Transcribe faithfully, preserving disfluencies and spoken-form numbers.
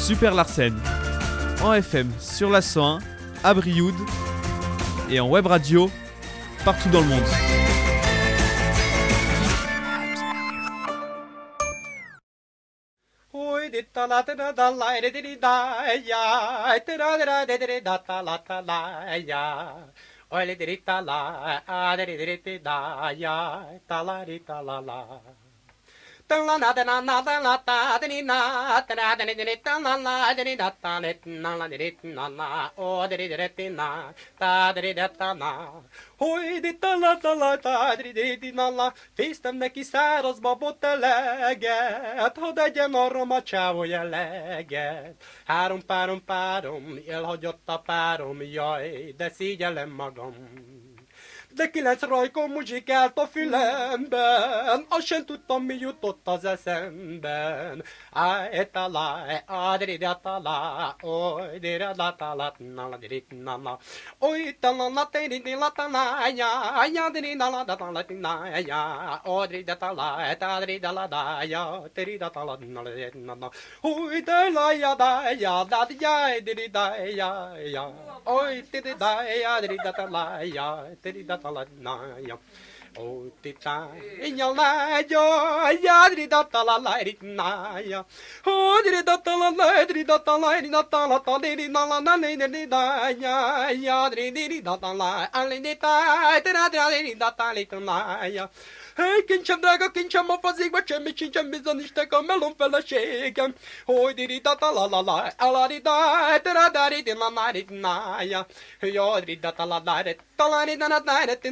Super Larsen, en F M sur la cent un, à Brioude, et en web radio partout dans le monde. Olha dirita lá, a dirita da ya, talarita la la. La nada na nada la ta de na ta da de de ta la la de da ta le na la de na la o de de de na ta de de ta na oi de ta la ta la ta de de na la festem neki száraz babot eleget oda gyanorrom a csávója leget három párom párom elhagyott a párom jaj de szégyellem magam. De kilenc rajkon muzsikált a fülemben, azt sem tudtam, mi jutott az eszemben. Áj, talá, ádride, talá, oly, dére, la, talá, nala, dirit, nala. Oly, talala, téridi, la, talája, jádri, nala, da, talá, tinája. Odride, talá, tádride, la, dája, téride, talá, nala, dirit, nala. Oly, de, la, ja, dája, da, jaj, diri, dája, ja. Oly, tiri, dája, diride, talája, téride, talanaya o tita inyalayo yadri datalalairi naya o dri datalalairi datalairi datalalairi nalanani daya yadri diri datalai alinita tradri datalitanaya. Hey, kincsem drága, kincsem a fazékba, semmi sincsen, bizonyítstek a melon feleségem. Hogy dirida talalala, alarida, teradari, dinanarit, nája. Jodrida talalare, talarida, nadáret,